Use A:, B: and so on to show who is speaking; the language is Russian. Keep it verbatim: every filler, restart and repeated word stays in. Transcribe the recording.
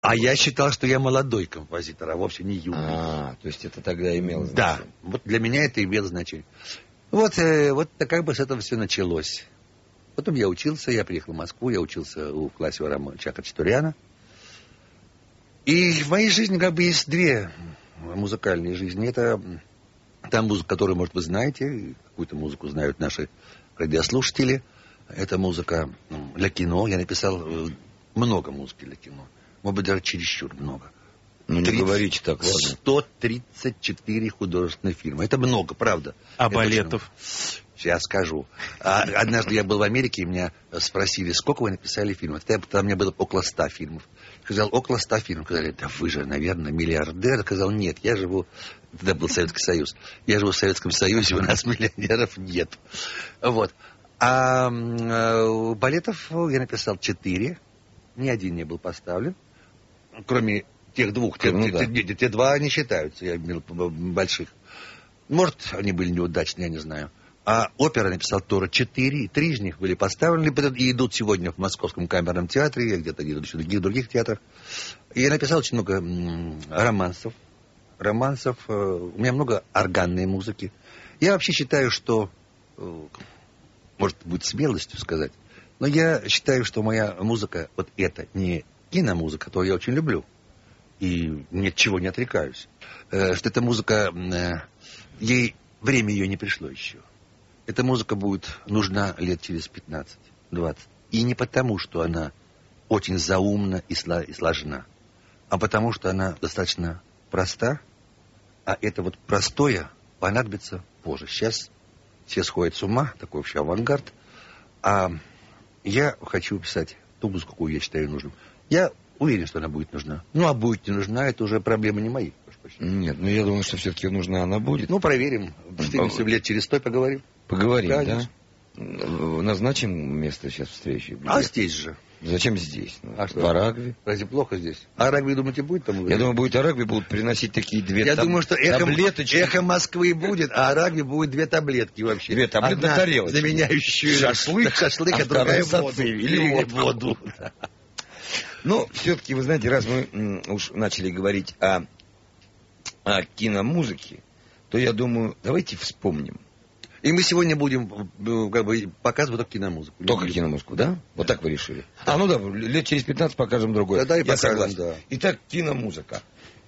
A: А я считал, что я молодой композитор, а вовсе не юный.
B: А, то есть это тогда имело значение.
A: Да, вот для меня это имело значение. Вот, э, вот как бы с этого все началось. Потом я учился, я приехал в Москву, я учился в классе Варама Чака-Чатуряна. И в моей жизни как бы есть две музыкальные жизни. Это та музыка, которую, может, вы знаете, какую-то музыку знают наши радиослушатели. Это музыка для кино. Я написал много музыки для кино. Может быть, даже чересчур много.
B: Ну, не
A: тридцать,
B: говорите так, ладно.
A: сто тридцать четыре художественных фильма. Это много, правда.
C: А
A: это
C: балетов?
A: Очень... Сейчас скажу. А, однажды я был в Америке, и меня спросили, сколько вы написали фильмов. Там мне было около ста фильмов. Сказал, около ста фильмов. Сказали, да вы же, наверное, миллиардер. Сказал, нет, я живу... Тогда был Советский Союз. Я живу в Советском Союзе, у нас миллионеров нет. Вот. А, а балетов я написал четыре. Ни один не был поставлен. Кроме тех двух. Те,
B: ну,
A: те,
B: да.
A: те, те, те два не считаются, я имел больших. Может, они были неудачные, я не знаю. А опера написал тоже четыре. Три из них были поставлены и идут сегодня в Московском камерном театре, где-то идут еще в других, других театрах. И я написал очень много м- романсов. Романсов. Э, у меня много органной музыки. Я вообще считаю, что... Э, может, будет смелостью сказать. Но я считаю, что моя музыка, вот это не киномузыка, которую я очень люблю. И ни от чего не отрекаюсь. Э, что эта музыка... Э, ей время ее не пришло еще. Эта музыка будет нужна лет через пятнадцать-двадцать. И не потому, что она очень заумна и сложна, а потому, что она достаточно проста, а это вот простое понадобится позже. Сейчас все сходят с ума, такой вообще авангард. А я хочу писать ту музыку, какую я считаю нужным. Я уверен, что она будет нужна. Ну, а будет не нужна, это уже проблема не мои.
B: Нет, ну я думаю, что все-таки нужна она будет.
A: Ну, проверим. Встретимся лет через сто и поговорим.
B: Поговорим,
A: Конечно.
B: Да? Назначим место сейчас встречи.
A: А где? Здесь же.
B: Зачем здесь? Ну,
A: а что?
B: В Арагве.
A: Разве плохо здесь? А Арагве, думаете, будет там?
B: Я думаю, будет Арагве, будут приносить такие две
A: Я
B: таб...
A: думаю, что эхо,
B: таблеточки.
A: Эхо Москвы будет, а Арагве будет две таблетки вообще.
B: Две таблетки на тарелочке.
A: Заменяющую
B: шашлык,
A: шашлык,
B: а
A: а другая
B: воду.
A: Или воду.
B: Ну, все-таки, вы знаете, раз мы уж начали говорить о, о киномузыке, то я думаю, давайте вспомним.
A: И мы сегодня будем как бы показывать только киномузыку.
B: Только киномузыку, да? Вот так вы решили. А, ну да, лет через пятнадцать покажем другое.
A: Да, да, и
B: я
A: покажем,
B: согласен.
A: Да.
B: Итак, киномузыка.